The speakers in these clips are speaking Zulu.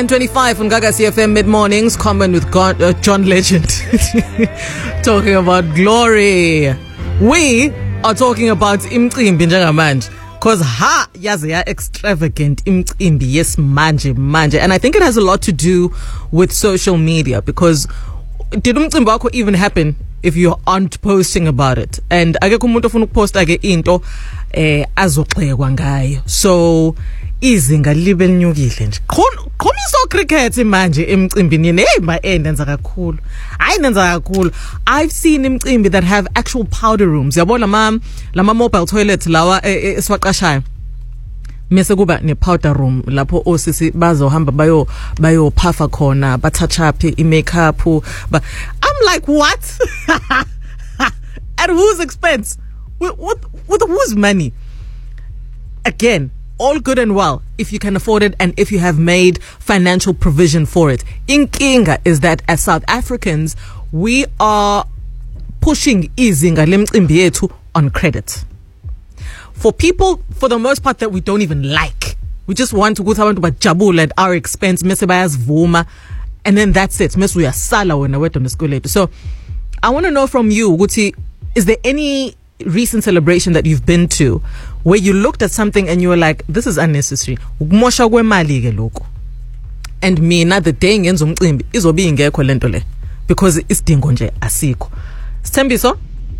25 on Gaga CFM Mid-Mornings, Common with John Legend. Talking about glory. We are talking about imcimbi njengamanje. Because yaze ya extravagant imcimbi yes manje. And I think it has a lot to do with social media, because did umcimbi wakho even happen if you aren't posting about it? And akekho umuntu ofuna ukuposta ke into azoxekwa ngayo. So izinga libe linyukile nje. Khomiso cricket manje emcimbini enza kakhulu. Nenza kakhulu. I've seen imcimbi that have actual powder rooms. Yabona lama mobile toilets lawa esiwaqashayo. Mase kuba ne powder room lapho osisi bazohamba bayo puffer khona, ba touch up i-makeup. But I'm like, what? At whose expense? With whose money? Again, all good and well if you can afford it and if you have made financial provision for it. Inkinga is that as South Africans, we are pushing izinga lemcimbi yethu on credit. For people, for the most part, that we don't even like. We just want to go to bajabula at our expense, mese bayazivuma, and then that's it. Mese uyasala wena wedwa nesikweletu. So I want to know from you, Guti, is there any recent celebration that you've been to where you looked at something and you were like, this is unnecessary, ukumosha kwemali ke lokho, and mina the day ngenza umcimbi izobe ingekho lento le because isidingo nje asikho? Sithembiso,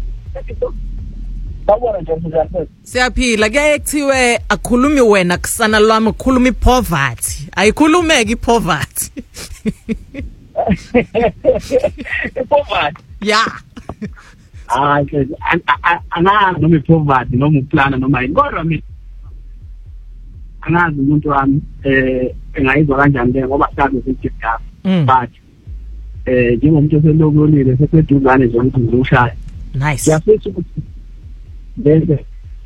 siyaphila. Kuyaye kuthiwe akhulumi wena kusana lwami, khuluma ipoverty, ayikhulumeki ipoverty. Poverty, yeah. Angazi noma ipoverty noma uplana noma yini, kodwa mina angazi umuntu wami engayizwa kanjani le ngoba sabe sithi but njengomuntu oselokholile seseduzane nje ukuthi ngizoshaya. Nice. Yafisa ukuthi bese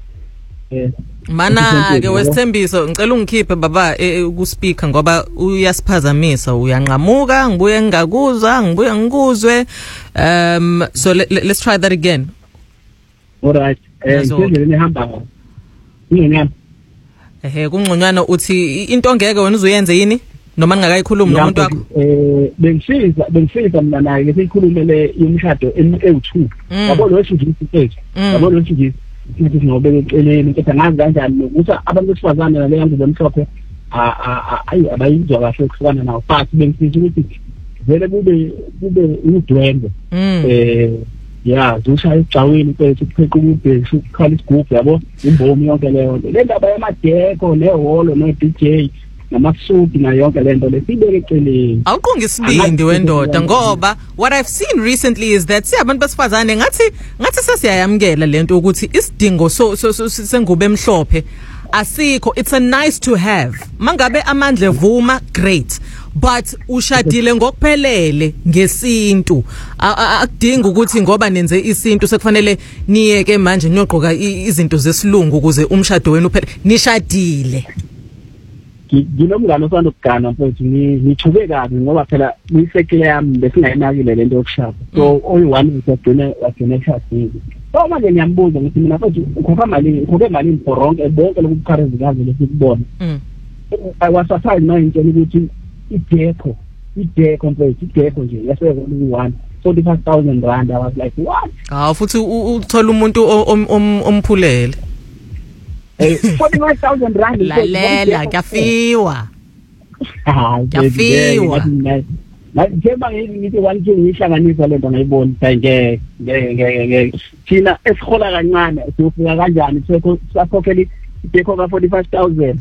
mana ke wesithembiso ngicela ungikhiphe baba ku speaker ngoba uyasiphazamisa, uyanqamuka, ngibuye ngingakuzwa, ngibuye ngikuzwe. So let's try that again. All right. Ngizobe ngihamba ngiyena kungconywana uthi into ngeke wena uzoyenze yini noma ngakayikhulumi nomuntu wakho? Bengifisa mina naye sikhulumele imishado ewu2. Yabo lo singisi yabo lo singisi ukuthi ngobeke eceleni ukuthi angazi kanjani ukuthi abantu besifazane nale yangu zemhlophe abayizwa kahle kusukana nawo, but bengifisa ukuthi vele kube udwendwe yeah dushaya ecaweni kwethu kupheqa ubheshu ukukhala isigubhu yabo imbomi yonke leyo le ndaba yamadeko nehholo no DJ namasuti na yonke lento lesibeke eceleni. Awuqonga isibindi wendoda ngoba what I've seen recently is that abantu besifazane ngathi sesiyayamkela lento ukuthi isidingo sengube emhlophe asikho. It's a nice to have. Mangabe amandla evuma, great, but ushadile ngokuphelele ngesintu. Akudingi ukuthi ngoba nenze isintu sekufanele niyeke manje niyogqoka izinto zesilungu ukuze umshado wenu uphele. Nishadile. Nginomngane osanda ukugana mfowethu, ngithuke kabi ngoba phela isekile yami besingayinakile lento yokushada. So oyi-1 wagcina eshadile. So manje ngiyambuza ukuthi mina mfowethu ukhokha malini for ronke bonke lokukharezikazi lesikubona. Wasafari manje ngitshela ukuthi ideko mfowethu, ideko nje yaseka ku-1 45,000 rand. I was like, what? Futhi uthola umuntu omphulele 45,000 rand. Lalela kafiwa. Kafiwa. Njengoba ngithi 1K ngihlanganisa lento ngayibona ngeke thina esihola kancane siyofika kanjani sakhokhela ideko ka 45,000.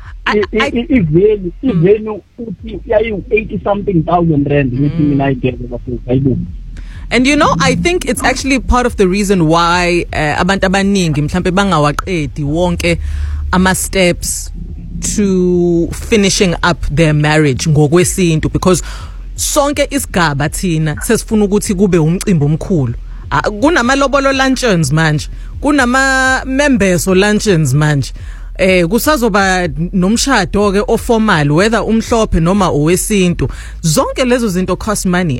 Ivenu uthi yayi 80 something thousand rand ukuthi mina ideko bafuna. And you know, I think it's actually part of the reason why abantu abaningi mhlambe bangawaqedi wonke ama steps to finishing up their marriage ngokwesintu, because sonke isigaba thina sesifuna ukuthi kube umcimbi omkhulu. Kunamalobolo luncheons manje, kunama membeso luncheons manje. Kusazoba nomshado ke oformal, whether umhlophe noma owesintu. Zonke lezo zinto cost money.